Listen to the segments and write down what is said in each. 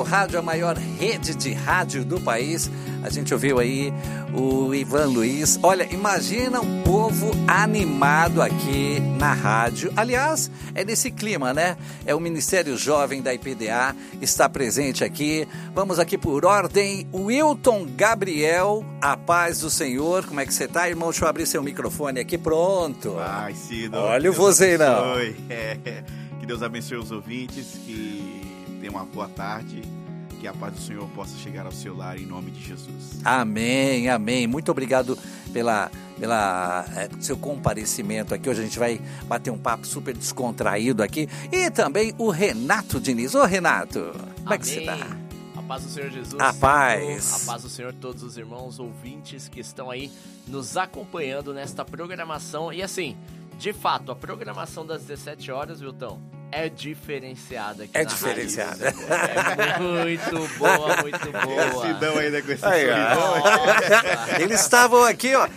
Rádio, a maior rede de rádio do país. A gente ouviu aí o Ivan Luiz. Olha, imagina um povo animado aqui na rádio. Aliás, é nesse clima, né? É o Ministério Jovem da IPDA, está presente aqui. Vamos aqui por ordem. Wilton Gabriel, a paz do Senhor. Como é que você tá, irmão? Deixa eu abrir seu microfone aqui, pronto. Ai, Cido. Olha o vozeirão. Que Deus abençoe os ouvintes, que tenham uma boa tarde. Que a paz do Senhor possa chegar ao seu lar em nome de Jesus. Amém, amém. Muito obrigado pela seu comparecimento aqui. Hoje a gente vai bater um papo super descontraído aqui. E também o Renato Diniz. Ô Renato, como é que você tá? A paz do Senhor Jesus. A paz. A paz do Senhor, todos os irmãos ouvintes que estão aí nos acompanhando nesta programação. E assim, de fato, a programação das 17 horas, Wilton, é diferenciada aqui na diferenciada. Rádio. É muito boa, muito boa. Esse dão ainda com esse sorrisão. Eles estavam aqui, ó.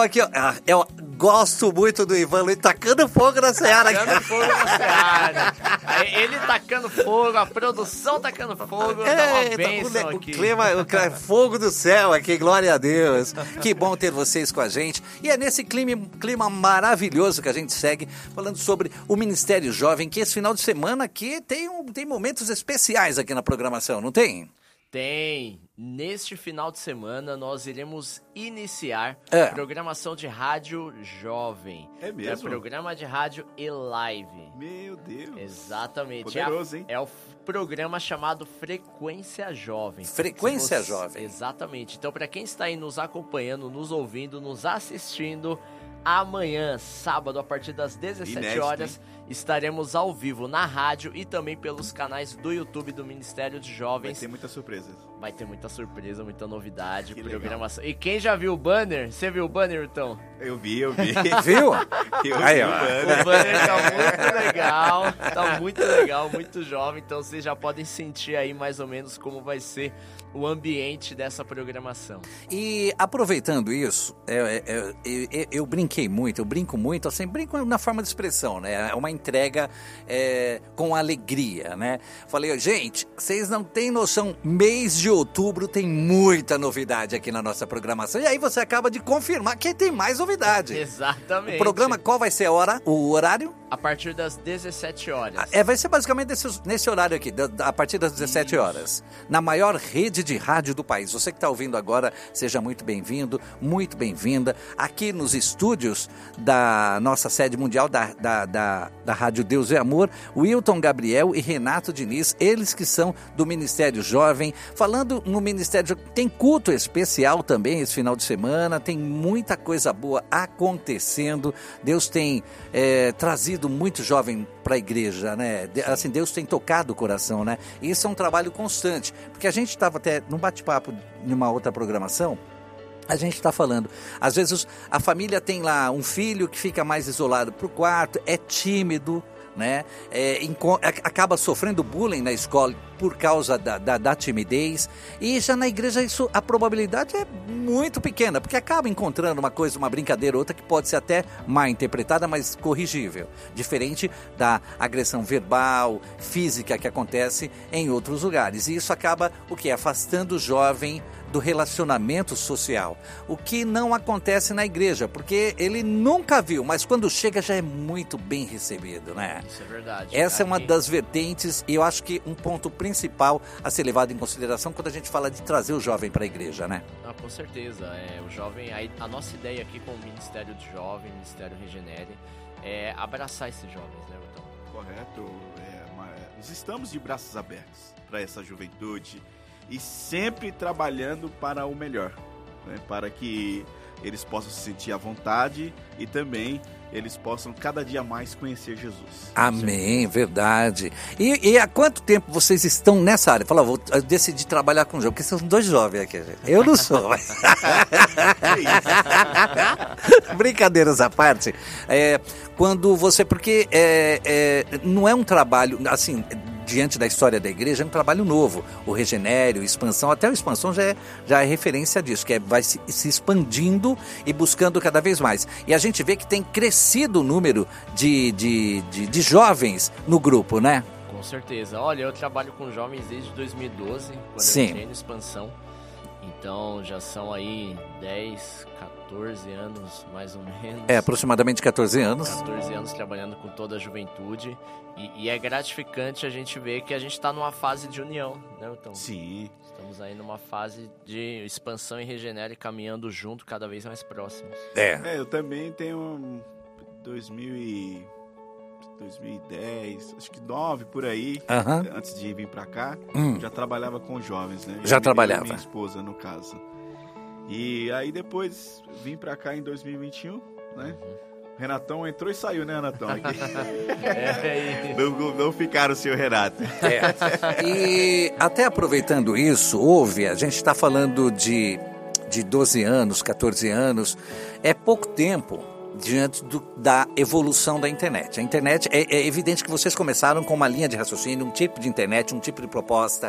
Eu gosto muito do Ivan Luiz tacando fogo na seara. Tacando fogo na seara. Ele tacando fogo, a produção tacando fogo. Tá uma bênção aqui. O clima, fogo do céu aqui, glória a Deus. Que bom ter vocês com a gente. E é nesse clima maravilhoso que a gente segue, falando sobre o Ministério Jovem, que esse final de semana aqui tem momentos especiais aqui na programação, não tem? Tem. Neste final de semana nós iremos iniciar programação de rádio jovem. É mesmo? É programa de rádio e live. Meu Deus. Exatamente. Poderoso, hein? É o programa chamado Frequência Jovem. Frequência Jovem. Exatamente. Então, para quem está aí nos acompanhando, nos ouvindo, nos assistindo, amanhã, sábado, a partir das 17 horas, estaremos ao vivo na rádio e também pelos canais do YouTube do Ministério de Jovens. Vai ter muitas surpresas. Vai ter muita surpresa, muita novidade, que programação. Legal. E quem já viu o banner? Você viu o banner, então? Eu vi. Viu? Eu aí, vi ó. O banner tá muito legal, tá muito legal, muito jovem. Então vocês já podem sentir aí mais ou menos como vai ser o ambiente dessa programação. E aproveitando isso, eu brinco muito, assim, brinco na forma de expressão, né? É uma entrega com alegria, né? Falei, gente, vocês não têm noção, mês de outubro tem muita novidade aqui na nossa programação. E aí você acaba de confirmar que tem mais novidade. Exatamente. O programa, qual vai ser o horário? A partir das 17 horas. Vai ser basicamente nesse horário aqui, a partir das 17 horas. Na maior rede de rádio do país. Você que está ouvindo agora, seja muito bem-vindo, muito bem-vinda. Aqui nos estúdios da nossa sede mundial da Rádio Deus e Amor, Wilton Gabriel e Renato Diniz, eles que são do Ministério Jovem. Falando no Ministério Jovem, tem culto especial também esse final de semana, tem muita coisa boa acontecendo. Deus tem trazido muito jovem para a igreja, né? Assim, Deus tem tocado o coração, né? E isso é um trabalho constante, porque a gente estava até num bate-papo numa outra programação. A gente está falando, às vezes a família tem lá um filho que fica mais isolado pro quarto, é tímido, né? Acaba sofrendo bullying na escola por causa da timidez, e já na igreja a probabilidade é muito pequena, porque acaba encontrando uma coisa, uma brincadeira, outra que pode ser até mal interpretada, mas corrigível, diferente da agressão verbal, física que acontece em outros lugares, e isso acaba afastando o jovem do relacionamento social, o que não acontece na igreja, porque ele nunca viu, mas quando chega já é muito bem recebido, né? Isso é verdade. Essa é uma das vertentes, e eu acho que um ponto principal a ser levado em consideração quando a gente fala de trazer o jovem para a igreja, né? Com certeza. O jovem, a nossa ideia aqui com o Ministério de Jovem, Ministério Regenere, é abraçar esses jovens, né, Wilton? Correto. Nós estamos de braços abertos para essa juventude e sempre trabalhando para o melhor, né? Para que eles possam se sentir à vontade e também eles possam cada dia mais conhecer Jesus. Amém, verdade. E há quanto tempo vocês estão nessa área? Fala, vou decidir trabalhar com jovens, porque são dois jovens aqui. Eu não sou, mas... Brincadeiras à parte. Quando você... Porque não é um trabalho, assim... Diante da história da igreja, é um trabalho novo. O Regenério, Expansão, até o Expansão já é referência disso, que vai se expandindo e buscando cada vez mais. E a gente vê que tem crescido o número de jovens no grupo, né? Com certeza. Olha, eu trabalho com jovens desde 2012, quando Sim. eu entrei no Expansão. Então já são aí 10, 14 anos, mais ou menos. Aproximadamente 14 anos. 14 anos trabalhando com toda a juventude. E é gratificante a gente ver que a gente está numa fase de união, né, então? Sim. Estamos aí numa fase de expansão e regenera e caminhando junto, cada vez mais próximos. Eu também tenho 2010, acho que 9 por aí, antes de vir pra cá, já trabalhava com jovens, né? Já trabalhava. Minha esposa, no caso. E aí depois vim pra cá em 2021, né? Renatão entrou e saiu, né, Renatão? Não ficaram sem o Renato. E até aproveitando isso, a gente está falando de 12 anos, 14 anos, é pouco tempo diante da evolução da internet. A internet, é evidente que vocês começaram com uma linha de raciocínio, um tipo de internet, um tipo de proposta,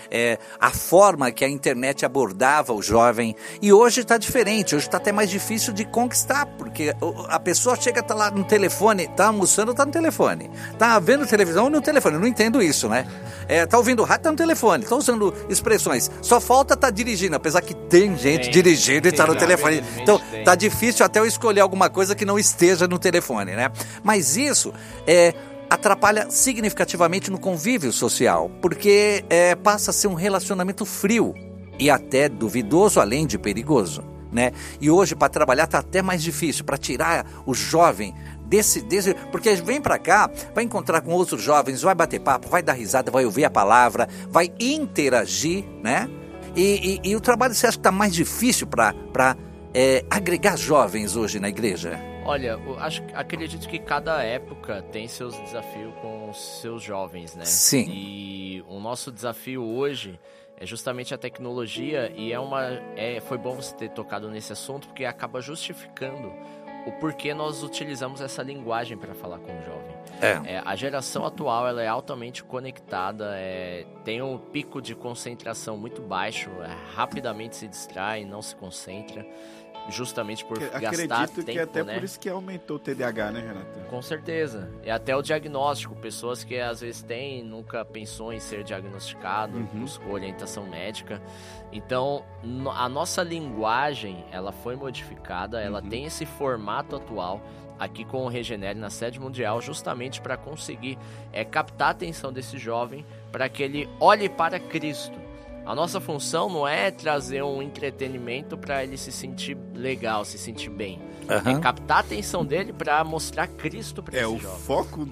a forma que a internet abordava o jovem, e hoje está diferente, hoje está até mais difícil de conquistar, porque a pessoa chega, está lá no telefone, está almoçando, está no telefone, está vendo televisão no telefone, eu não entendo isso, né? Está ouvindo rádio, está no telefone, está usando expressões, só falta estar dirigindo, apesar que tem gente dirigindo e está no telefone, então está difícil até eu escolher alguma coisa que não esteja no telefone, né? Mas isso atrapalha significativamente no convívio social, porque passa a ser um relacionamento frio e até duvidoso, além de perigoso, né? E hoje, para trabalhar, está até mais difícil, para tirar o jovem desse... Porque vem para cá, vai encontrar com outros jovens, vai bater papo, vai dar risada, vai ouvir a palavra, vai interagir, né? E o trabalho, você acha que está mais difícil para agregar jovens hoje na igreja? Olha, acredito que cada época tem seus desafios com os seus jovens, né? Sim. E o nosso desafio hoje é justamente a tecnologia, e foi bom você ter tocado nesse assunto, porque acaba justificando o porquê nós utilizamos essa linguagem para falar com o jovem. A geração atual, ela é altamente conectada, tem um pico de concentração muito baixo, rapidamente se distrai, não se concentra, justamente por gastar tempo, acredito que até por isso que aumentou o TDAH, né, Renato? Com certeza. E até o diagnóstico, pessoas que às vezes nunca pensou em ser diagnosticado, buscou orientação médica. Então, a nossa linguagem, ela foi modificada, ela tem esse formato atual, aqui com o Regenere na sede mundial, justamente para conseguir captar a atenção desse jovem, para que ele olhe para Cristo. A nossa função não é trazer um entretenimento para ele se sentir legal, se sentir bem. É captar a atenção dele para mostrar Cristo para esse jovem. O foco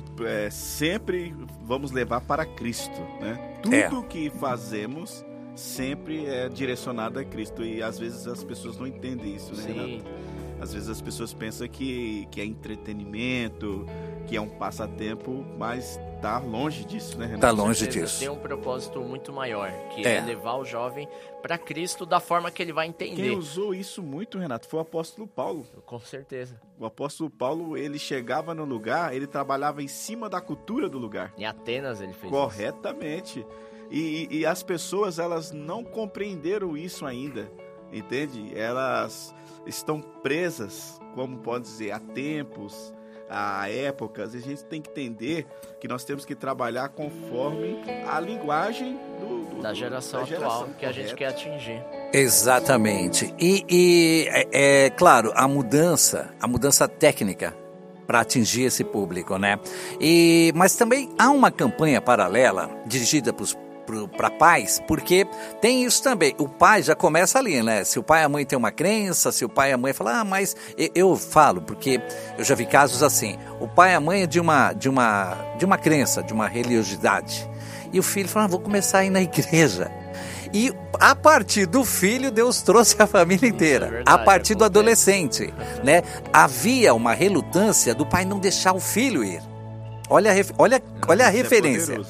sempre vamos levar para Cristo, né? Tudo que fazemos sempre é direcionado a Cristo, e às vezes as pessoas não entendem isso, né, Renato? Às vezes as pessoas pensam que é entretenimento, que é um passatempo, mas tá longe disso, né, Renato? Tá longe disso. Tem um propósito muito maior, que é levar o jovem para Cristo da forma que ele vai entender. Quem usou isso muito, Renato, foi o apóstolo Paulo. Com certeza. O apóstolo Paulo, ele chegava no lugar, ele trabalhava em cima da cultura do lugar. Em Atenas ele fez corretamente. E as pessoas, elas não compreenderam isso ainda, entende? Elas estão presas, como pode dizer, a tempos, a épocas. E a gente tem que entender que nós temos que trabalhar conforme a linguagem da geração atual que a gente quer atingir. Exatamente. E claro, a mudança técnica para atingir esse público, né? Mas também há uma campanha paralela dirigida para pais, porque tem isso também. O pai já começa ali, né? Se o pai e a mãe têm uma crença, se o pai e a mãe falam, mas eu falo, porque eu já vi casos assim, o pai e a mãe é de uma crença, de uma religiosidade, e o filho fala, vou começar a ir na igreja. E a partir do filho, Deus trouxe a família inteira. Verdade, a partir do adolescente, né? Havia uma relutância do pai não deixar o filho ir. Olha a referência.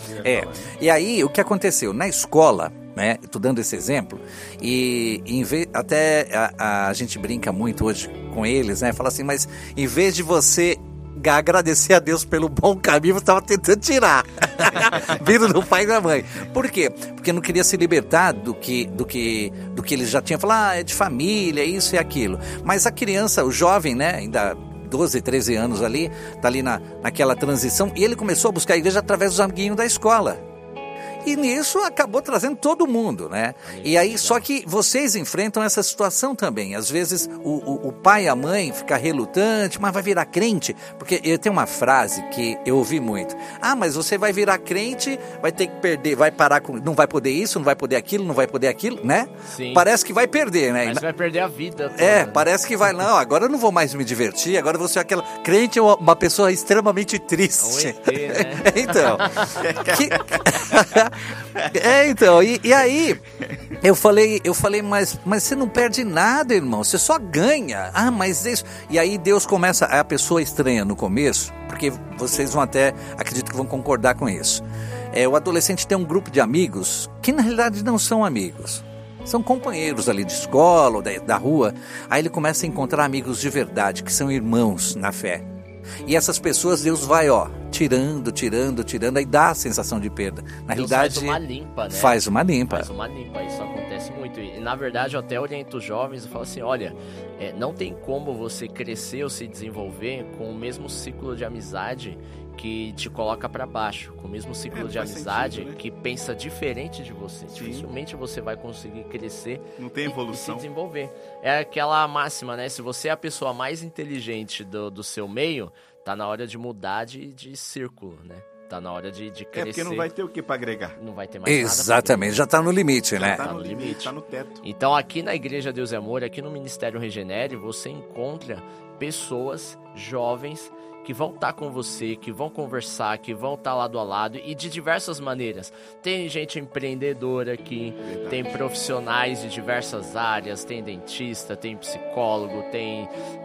E aí, o que aconteceu? Na escola, né? Estou dando esse exemplo, até a gente brinca muito hoje com eles, né? Fala assim, mas em vez de você agradecer a Deus pelo bom caminho, você estava tentando tirar vindo do pai e da mãe. Por quê? Porque não queria se libertar do que eles já tinham falado, é de família, isso e aquilo. Mas a criança, o jovem, né, ainda 12, 13 anos ali, tá ali naquela transição, e ele começou a buscar a igreja através dos amiguinhos da escola. E nisso acabou trazendo todo mundo, né? E aí, só que vocês enfrentam essa situação também. Às vezes o pai e a mãe ficam relutantes, mas vai virar crente. Porque eu tenho uma frase que eu ouvi muito. Mas você vai virar crente, vai ter que perder, vai parar com... Não vai poder isso, não vai poder aquilo, não vai poder aquilo, né? Sim. Parece que vai perder, né? Mas vai perder a vida toda, parece que vai... Não, agora eu não vou mais me divertir, agora eu vou ser aquela... Crente é uma pessoa extremamente triste. É um ET, né? Então... Então, e aí eu falei, mas você não perde nada, irmão, você só ganha. Mas isso... E aí Deus começa, a pessoa estranha no começo, porque vocês vão até, acredito que vão concordar com isso. O adolescente tem um grupo de amigos que na realidade não são amigos. São companheiros ali de escola ou da rua. Aí ele começa a encontrar amigos de verdade, que são irmãos na fé. E essas pessoas Deus vai, tirando, aí dá a sensação de perda. Na Deus realidade, faz uma limpa, né? Faz uma limpa, isso acontece muito. E na verdade eu até oriento os jovens e falo assim, olha, não tem como você crescer ou se desenvolver com o mesmo ciclo de amizade que te coloca para baixo, com o mesmo ciclo de amizade sentido, né? Que pensa diferente de você. Sim. Dificilmente você vai conseguir crescer. Não tem evolução. E se desenvolver. É aquela máxima, né? Se você é a pessoa mais inteligente do seu meio, tá na hora de mudar de círculo, né? Tá na hora de crescer. Porque não vai ter o que para agregar. Não vai ter mais Exatamente, já tá no limite, né? Tá no limite, tá no teto. Então aqui na Igreja Deus é Amor, aqui no Ministério Regenere, você encontra pessoas jovens que vão estar com você, que vão conversar, que vão estar lado a lado e de diversas maneiras. Tem gente empreendedora aqui, tem profissionais de diversas áreas, tem dentista, tem psicólogo, tem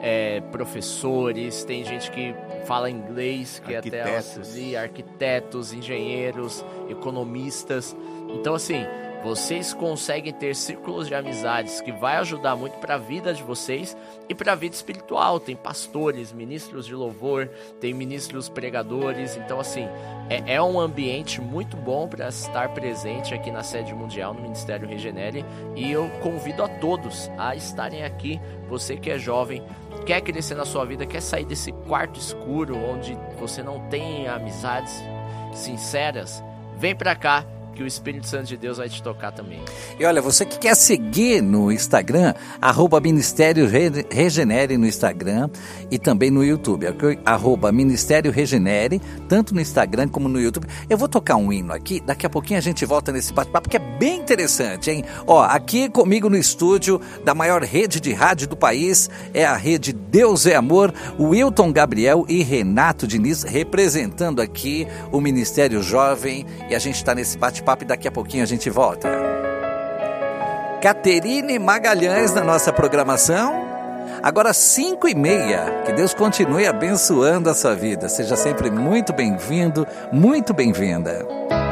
professores, tem gente que fala inglês, que até auxilia, arquitetos, engenheiros, economistas. Então assim, vocês conseguem ter círculos de amizades que vai ajudar muito para a vida de vocês e para a vida espiritual. Tem pastores, ministros de louvor, tem ministros pregadores. Então, assim, é um ambiente muito bom para estar presente aqui na sede mundial, no Ministério Regenere. E eu convido a todos a estarem aqui. Você que é jovem, quer crescer na sua vida, quer sair desse quarto escuro onde você não tem amizades sinceras, vem para cá, que o Espírito Santo de Deus vai te tocar também. E olha, você que quer seguir no Instagram, @Ministério Regenere no Instagram e também no YouTube, @Ministério Regenere, tanto no Instagram como no YouTube. Eu vou tocar um hino aqui, daqui a pouquinho a gente volta nesse bate-papo, que é bem interessante, hein? Aqui comigo no estúdio da maior rede de rádio do país, é a rede Deus é Amor, o Wilton Gabriel e Renato Diniz, representando aqui o Ministério Jovem, e a gente está nesse bate-papo e daqui a pouquinho a gente volta. Caterine Magalhães na nossa programação. Agora 5:30. Que Deus continue abençoando a sua vida. Seja sempre muito bem-vindo, muito bem-vinda.